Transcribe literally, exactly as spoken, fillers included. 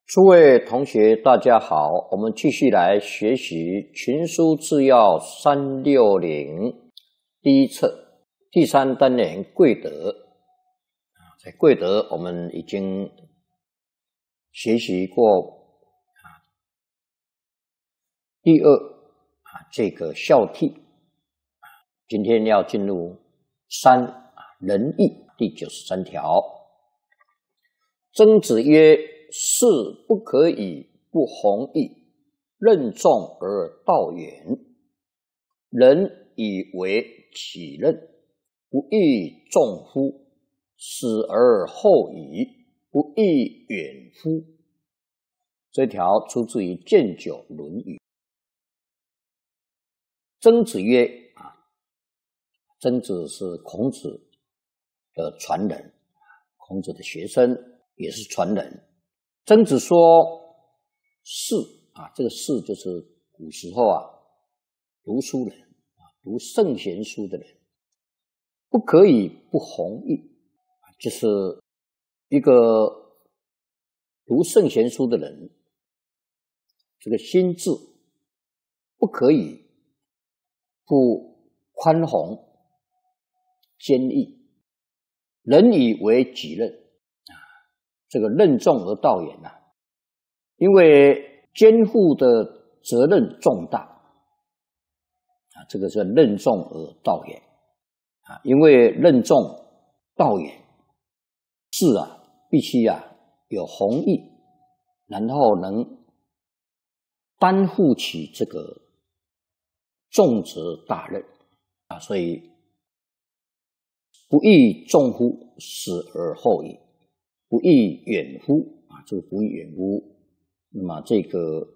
诸位同学，大家好，我们继续来学习《群书治要三六零》第一册第三单元贵德。在贵德，我们已经学习过第二这个孝悌，今天要进入三仁义第九十三条。曾子曰：士不可以不弘毅，任重而道远。人以为己任，不亦重乎？死而后已，不亦远乎？这条出自于《建九论语》。曾子曰啊，曾子是孔子的传人，孔子的学生，也是传人。曾子说：士啊，这个士就是古时候啊读书人啊，读圣贤书的人，不可以不弘毅，就是一个读圣贤书的人，这个心智不可以不宽宏坚毅，人以为己任。这个任重而道远啊，因为肩负的责任重大啊，这个是任重而道远啊，因为任重道远，事啊必须啊有弘毅，然后能担负起这个重责大任啊，所以不亦重乎？死而后已。不亦远乎？啊，这个不亦远乎？那么这个